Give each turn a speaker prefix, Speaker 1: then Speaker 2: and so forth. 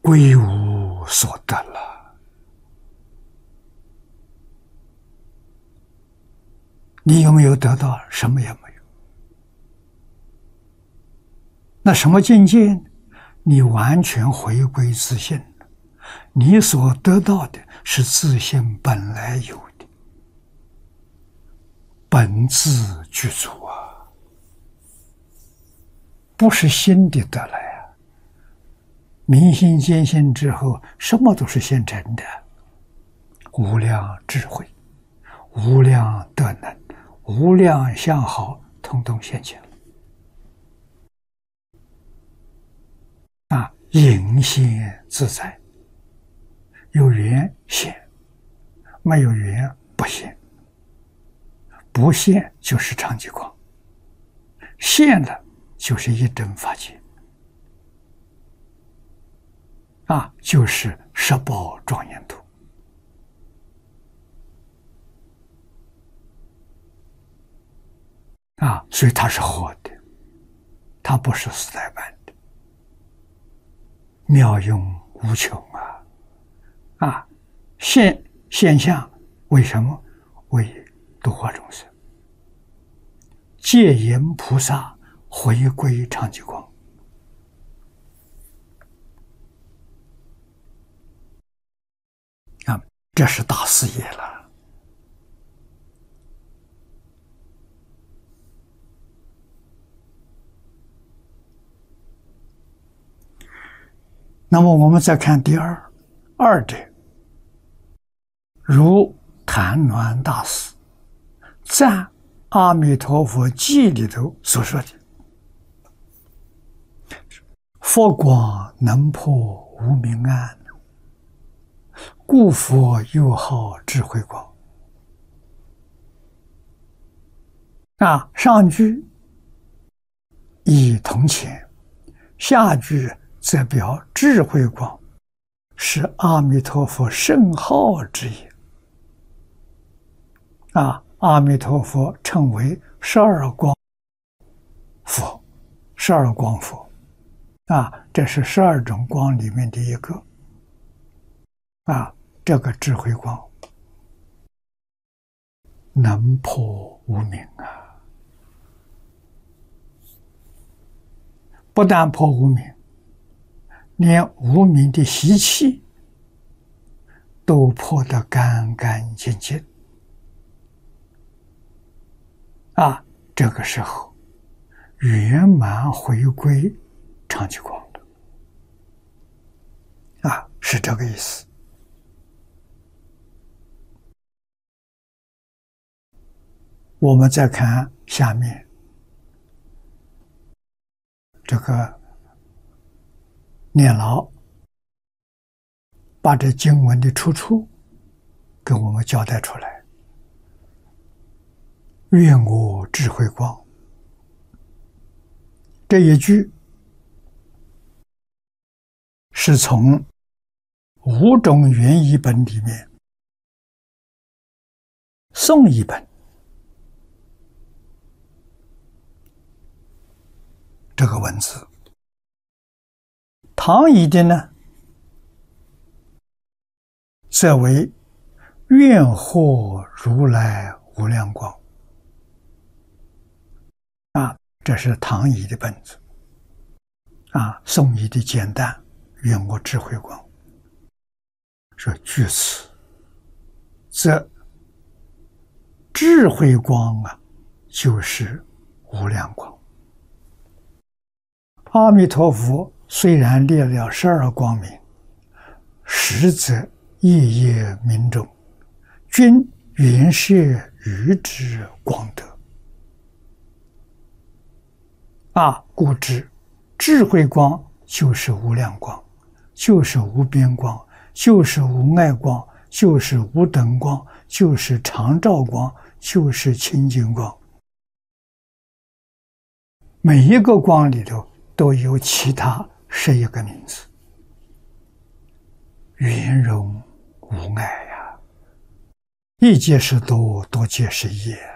Speaker 1: 归无所得了。你有没有得到？什么也没有。那什么境界呢？你完全回归自性，你所得到的是自性本来有的，本自具足啊，不是心的得来啊。明心见性之后，什么都是现成的，无量智慧、无量德能、无量相好，统统现前了。隐现自在，有缘现，没有缘不现。不现就是常寂光，现了就是一真法界，就是十宝庄严土。所以它是活的，它不是四代版的，妙用无穷啊！现象为什么？为度化众生，戒言菩萨回归常寂光。这是大事业了。那么我们再看第二者，如谭鸾大师赞阿弥陀佛记里头所说的：佛光能破无明暗，故佛又号智慧光。上句以铜钱，下句则表智慧光是阿弥陀佛圣号之一。阿弥陀佛称为12光佛，12光佛这是12种光里面的一个。这个智慧光能破无明不但破无明，连无明的习气都破得干干净净。这个时候圆满回归常寂光了，是这个意思。我们再看下面这个念老把这经文的出处给我们交代出来。愿我智慧光，这一句是从5种原译本里面宋译本这个文字，唐译的呢则为愿获如来无量光。这是唐译的本子。宋译的简单，愿我智慧光。说据此，则智慧光就是无量光。阿弥陀佛虽然列了12光明，实则夜夜明中，均原摄于之光德。故知智慧光就是无量光，就是无边光，就是无碍光，就是无等光，就是常照光，就是清净光。每一个光里头都有其他11个名字，圆融无碍一界是多，多界是一。